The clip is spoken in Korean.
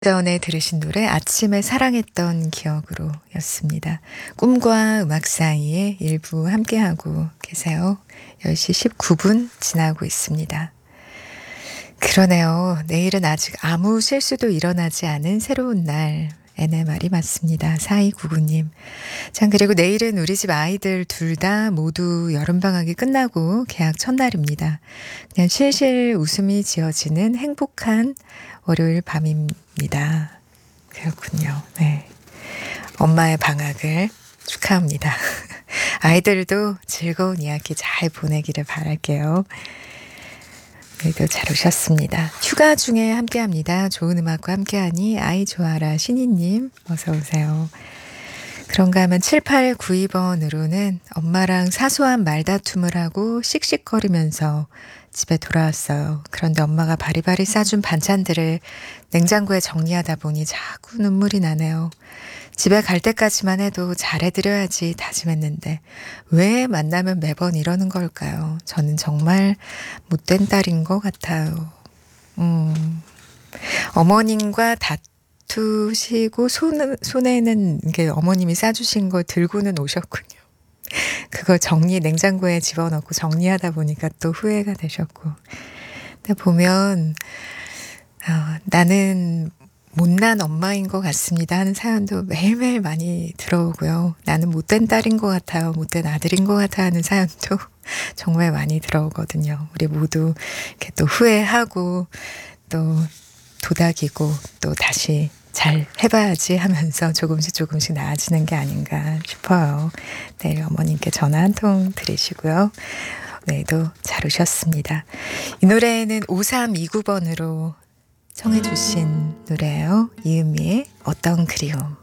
전에 들으신 노래 아침에 사랑했던 기억으로 였습니다. 꿈과 음악 사이에 일부 함께하고 계세요. 10시 19분 지나고 있습니다. 그러네요. 내일은 아직 아무 실수도 일어나지 않은 새로운 날. N의 말이 맞습니다. 4299님. 참, 그리고 내일은 우리 집 아이들 둘 다 모두 여름방학이 끝나고 개학 첫날입니다. 그냥 실실 웃음이 지어지는 행복한 월요일 밤입니다. 그렇군요. 네. 엄마의 방학을 축하합니다. 아이들도 즐거운 이야기 잘 보내기를 바랄게요. 오늘도 잘 오셨습니다. 휴가 중에 함께합니다. 좋은 음악과 함께하니 아이 좋아라 신이님 어서 오세요. 그런가 하면 7892번으로는 엄마랑 사소한 말다툼을 하고 씩씩거리면서 집에 돌아왔어요. 그런데 엄마가 바리바리 싸준 반찬들을 냉장고에 정리하다 보니 자꾸 눈물이 나네요. 집에 갈 때까지만 해도 잘해드려야지 다짐했는데 왜 만나면 매번 이러는 걸까요? 저는 정말 못된 딸인 것 같아요. 어머님과 다투시고 손에는 이게 어머님이 싸주신 걸 들고는 오셨군요. 그걸 냉장고에 집어넣고 정리하다 보니까 또 후회가 되셨고. 근데 보면 나는 못난 엄마인 것 같습니다 하는 사연도 매일매일 많이 들어오고요. 나는 못된 딸인 것 같아요. 못된 아들인 것 같아 하는 사연도 정말 많이 들어오거든요. 우리 모두 이렇게 또 후회하고 또 도닥이고 또 다시 잘 해봐야지 하면서 조금씩 나아지는 게 아닌가 싶어요. 내일 어머님께 전화 한 통 드리시고요. 오늘도 잘 오셨습니다. 이 노래는 5329번으로 청해 주신 노래예요. 이은미의 어떤 그리움.